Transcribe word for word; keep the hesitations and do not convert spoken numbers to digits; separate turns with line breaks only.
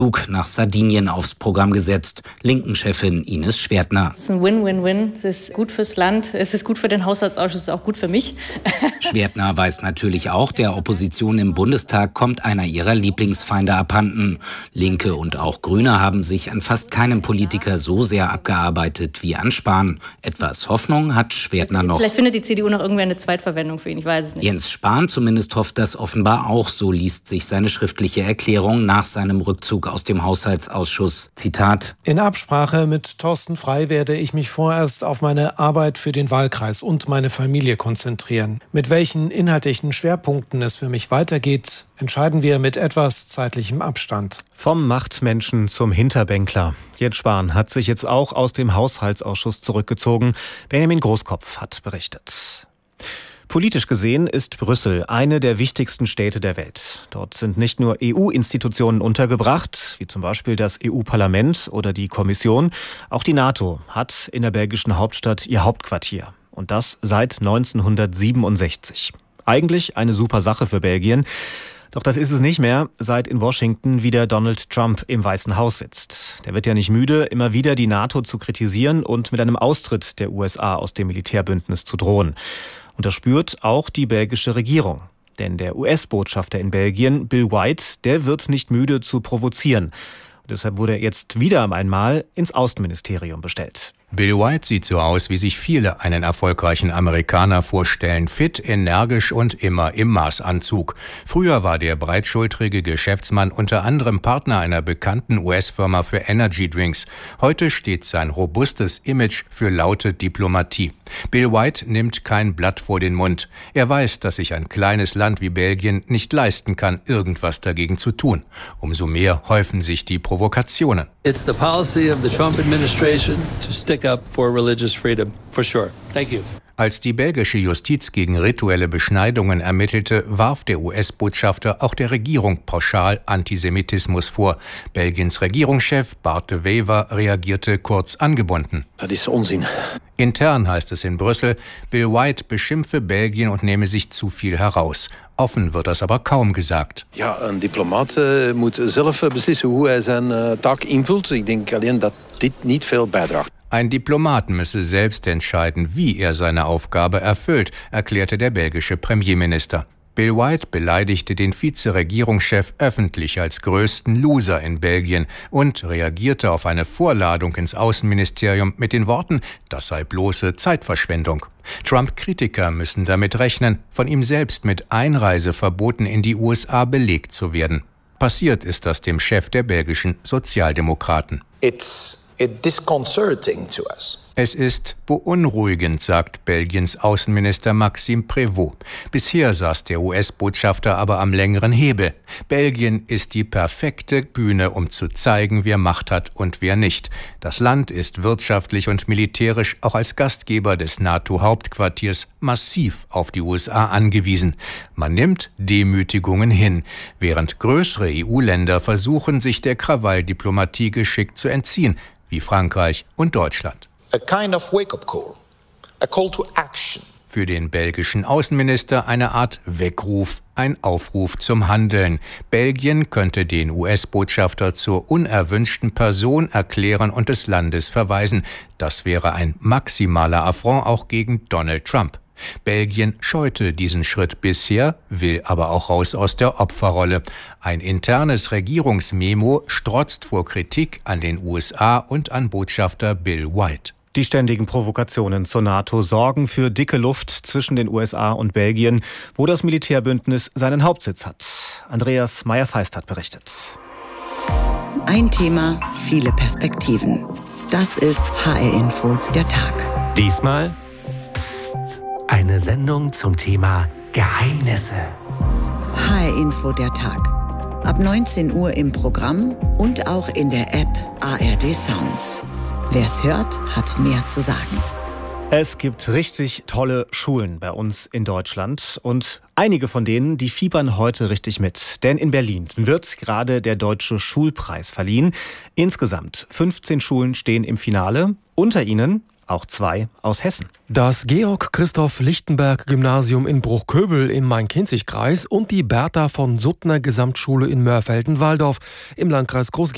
Flug nach Sardinien aufs Programm gesetzt. Linken-Chefin Ines Schwertner.
Es ist ein Win-Win-Win. Es ist gut fürs Land, es ist gut für den Haushaltsausschuss, es ist auch gut für mich.
Schwertner weiß natürlich auch, der Opposition im Bundestag kommt einer ihrer Lieblingsfeinde abhanden. Linke und auch Grüne haben sich an fast keinem Politiker so sehr abgearbeitet wie an Spahn. Etwas Hoffnung hat Schwertner noch.
Vielleicht findet die C D U noch irgendwie eine Zweitverwendung für ihn, ich weiß es nicht.
Jens Spahn zumindest hofft das offenbar auch, so liest sich seine schriftliche Erklärung nach seinem Rückzug aus dem Haushaltsausschuss. Zitat:
In Absprache mit Thorsten Frey werde ich mich vorerst auf meine Arbeit für den Wahlkreis und meine Familie konzentrieren. Mit welchen inhaltlichen Schwerpunkten es für mich weitergeht, entscheiden wir mit etwas zeitlichem Abstand.
Vom Machtmenschen zum Hinterbänkler. Jens Spahn hat sich jetzt auch aus dem Haushaltsausschuss zurückgezogen. Benjamin Großkopf hat berichtet. Politisch gesehen ist Brüssel eine der wichtigsten Städte der Welt. Dort sind nicht nur E U-Institutionen untergebracht, wie zum Beispiel das E U-Parlament oder die Kommission. Auch die NATO hat in der belgischen Hauptstadt ihr Hauptquartier. Und das seit neunzehnhundertsiebenundsechzig. Eigentlich eine super Sache für Belgien. Doch das ist es nicht mehr, seit in Washington wieder Donald Trump im Weißen Haus sitzt. Der wird ja nicht müde, immer wieder die NATO zu kritisieren und mit einem Austritt der U S A aus dem Militärbündnis zu drohen. Und das spürt auch die belgische Regierung. Denn der U S-Botschafter in Belgien, Bill White, der wird nicht müde zu provozieren. Und deshalb wurde er jetzt wieder einmal ins Außenministerium bestellt.
Bill White sieht so aus, wie sich viele einen erfolgreichen Amerikaner vorstellen. Fit, energisch und immer im Maßanzug. Früher war der breitschultrige Geschäftsmann unter anderem Partner einer bekannten U S-Firma für Energy Drinks. Heute steht sein robustes Image für laute Diplomatie. Bill White nimmt kein Blatt vor den Mund. Er weiß, dass sich ein kleines Land wie Belgien nicht leisten kann, irgendwas dagegen zu tun. Umso mehr häufen sich die Provokationen.
It's the policy of the Trump administration to stick up for religious freedom, for sure. Thank you.
Als die belgische Justiz gegen rituelle Beschneidungen ermittelte, warf der U S-Botschafter auch der Regierung pauschal Antisemitismus vor. Belgiens Regierungschef Bart de Wever reagierte kurz angebunden.
Das ist Unsinn.
Intern heißt es in Brüssel, Bill White beschimpfe Belgien und nehme sich zu viel heraus. Offen wird das aber kaum gesagt.
Ja, een diplomaat uh, moet zelf beslissen hoe hij zijn uh, taak invult. Ik denk alleen dat dit niet veel bijdraagt.
Ein Diplomat müsse selbst entscheiden, wie er seine Aufgabe erfüllt, erklärte der belgische Premierminister. Bill White beleidigte den Vizeregierungschef öffentlich als größten Loser in Belgien und reagierte auf eine Vorladung ins Außenministerium mit den Worten, das sei bloße Zeitverschwendung. Trump-Kritiker müssen damit rechnen, von ihm selbst mit Einreiseverboten in die U S A belegt zu werden. Passiert ist das dem Chef der belgischen Sozialdemokraten.
It's disconcerting to us.
Es ist beunruhigend, sagt Belgiens Außenminister Maxime Prévost. Bisher saß der U S-Botschafter aber am längeren Hebel. Belgien ist die perfekte Bühne, um zu zeigen, wer Macht hat und wer nicht. Das Land ist wirtschaftlich und militärisch auch als Gastgeber des NATO-Hauptquartiers massiv auf die U S A angewiesen. Man nimmt Demütigungen hin, während größere E U-Länder versuchen, sich der Krawalldiplomatie geschickt zu entziehen, wie Frankreich und Deutschland.
A kind of wake-up call, a call to action.
Für den belgischen Außenminister eine Art Weckruf, ein Aufruf zum Handeln. Belgien könnte den U S-Botschafter zur unerwünschten Person erklären und des Landes verweisen. Das wäre ein maximaler Affront auch gegen Donald Trump. Belgien scheute diesen Schritt bisher, will aber auch raus aus der Opferrolle. Ein internes Regierungsmemo strotzt vor Kritik an den U S A und an Botschafter Bill White.
Die ständigen Provokationen zur NATO sorgen für dicke Luft zwischen den U S A und Belgien, wo das Militärbündnis seinen Hauptsitz hat. Andreas Meyer-Feist hat berichtet.
Ein Thema, viele Perspektiven. Das ist H R-Info, der Tag.
Diesmal Psst, eine Sendung zum Thema Geheimnisse.
H R-Info, der Tag. Ab neunzehn Uhr im Programm und auch in der App A R D Sounds. Wer's hört, hat mehr zu sagen.
Es gibt richtig tolle Schulen bei uns in Deutschland und einige von denen, die fiebern heute richtig mit. Denn in Berlin wird gerade der Deutsche Schulpreis verliehen. Insgesamt fünfzehn Schulen stehen im Finale, unter ihnen auch zwei aus Hessen.
Das Georg-Christoph-Lichtenberg-Gymnasium in Bruchköbel im Main-Kinzig-Kreis und die Bertha von Suttner Gesamtschule in Mörfelden-Walldorf im Landkreis Groß-Gerau.